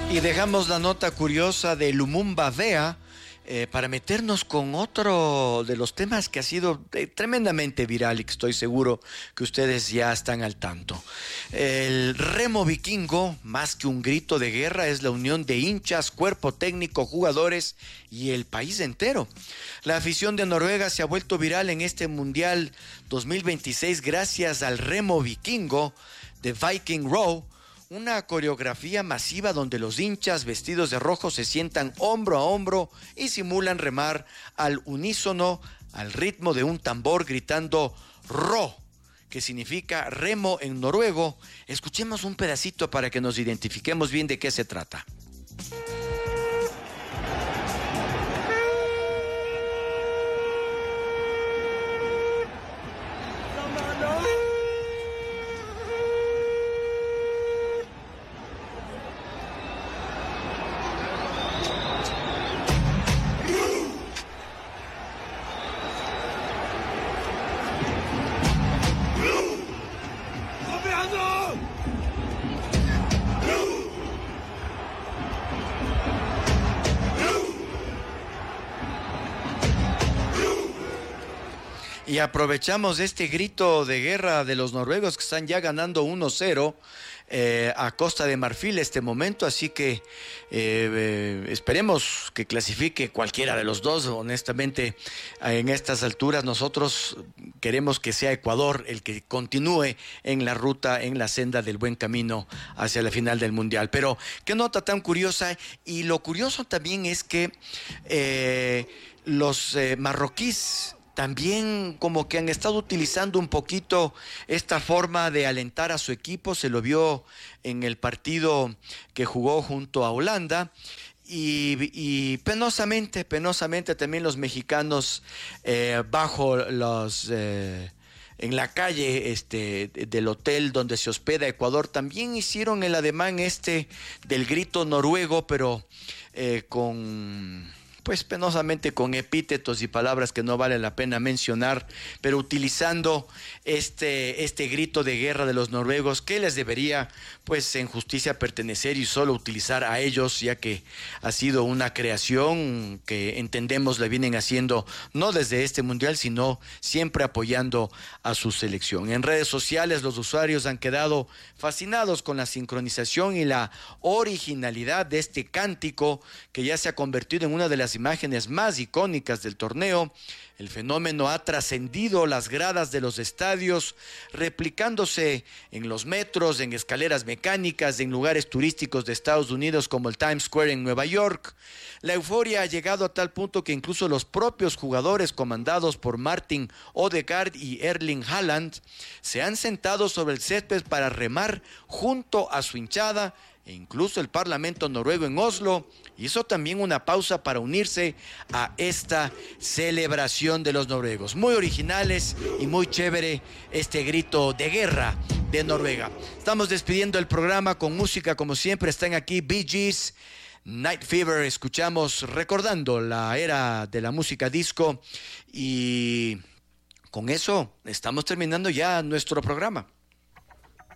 Y dejamos la nota curiosa de Lumumba Vea para meternos con otro de los temas que ha sido tremendamente viral y que estoy seguro que ustedes ya están al tanto. El remo vikingo, más que un grito de guerra, es la unión de hinchas, cuerpo técnico, jugadores y el país entero. La afición de Noruega se ha vuelto viral en este Mundial 2026 gracias al remo vikingo de Viking Row, una coreografía masiva donde los hinchas vestidos de rojo se sientan hombro a hombro y simulan remar al unísono al ritmo de un tambor gritando "Ro", que significa remo en noruego. Escuchemos un pedacito para que nos identifiquemos bien de qué se trata. Y aprovechamos este grito de guerra de los noruegos que están ya ganando 1-0 a Costa de Marfil este momento, así que esperemos que clasifique cualquiera de los dos. Honestamente, en estas alturas nosotros queremos que sea Ecuador el que continúe en la ruta, en la senda del buen camino hacia la final del Mundial. Pero qué nota tan curiosa, y lo curioso también es que los marroquíes también como que han estado utilizando un poquito esta forma de alentar a su equipo. Se lo vio en el partido que jugó junto a Holanda. Y penosamente también los mexicanos bajo los... en la calle del hotel donde se hospeda Ecuador también hicieron el ademán del grito noruego, pero pues penosamente con epítetos y palabras que no vale la pena mencionar, pero utilizando este grito de guerra de los noruegos, que les debería pues en justicia pertenecer y solo utilizar a ellos, ya que ha sido una creación que entendemos la vienen haciendo no desde este mundial, sino siempre apoyando a su selección. En redes sociales los usuarios han quedado fascinados con la sincronización y la originalidad de este cántico, que ya se ha convertido en una de las imágenes más icónicas del torneo. El fenómeno ha trascendido las gradas de los estadios, replicándose en los metros, en escaleras mecánicas, en lugares turísticos de Estados Unidos como el Times Square en Nueva York. La euforia ha llegado a tal punto que incluso los propios jugadores, comandados por Martin Odegaard y Erling Haaland, se han sentado sobre el césped para remar junto a su hinchada, e incluso el Parlamento noruego en Oslo hizo también una pausa para unirse a esta celebración de los noruegos. Muy originales y muy chévere este grito de guerra de Noruega. Estamos despidiendo el programa con música, como siempre. Están aquí Bee Gees, Night Fever. Escuchamos recordando la era de la música disco, y con eso estamos terminando ya nuestro programa.